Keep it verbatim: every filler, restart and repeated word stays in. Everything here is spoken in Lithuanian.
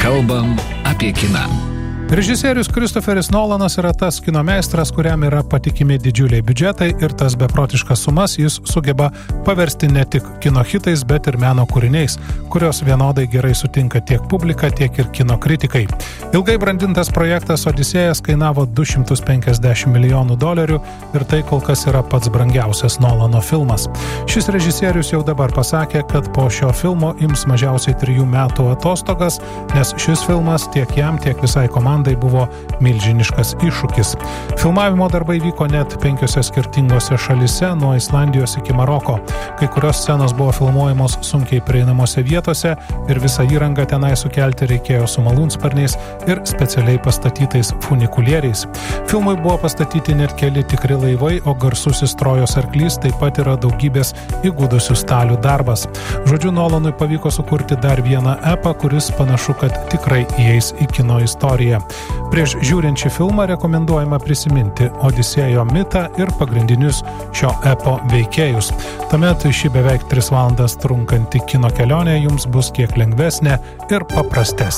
Kalbam apie kiną. Režisierius Kristoferis Nolanas yra tas kino meistras, kuriam yra patikimi didžiuliai biudžetai ir tas beprotiškas sumas jis sugeba paversti ne tik kino hitais, bet ir meno kūriniais, kurios vienodai gerai sutinka tiek publika, tiek ir kino kritikai. Ilgai brandintas projektas Odisėjas kainavo du šimtus penkiasdešimt milijonų dolerių ir tai kol kas yra pats brangiausias Nolano filmas. Šis režisierius jau dabar pasakė, kad po šio filmo ims mažiausiai trijų metų atostogas, nes šis filmas tiek jam, tiek visai komandai buvo milžiniškas iššūkis. Filmavimo darbai vyko net penkiose skirtingose šalise, nuo Islandijos iki Maroko. Kai kurios scenos buvo filmuojamos sunkiai prieinamose vietose ir visą įrangą tenai sukelti reikėjo su malūnsparniais ir specialiai pastatytais funikulieriais. Filmui buvo pastatyti net keli tikri laivai, o garsusis Trojos arklys taip pat yra daugybės įgudusių stalių darbas. Žodžiu, Nolanui pavyko sukurti dar vieną epą, kuris panašu, kad tikrai įeis į kino istoriją. Prieš žiūrint šį filmą rekomenduojama prisiminti Odisėjo mitą ir pagrindinius šio epo veikėjus. Tuomet ši beveik tris valandas trunkanti kino kelionė jums bus kiek lengvesnė ir paprastesnė.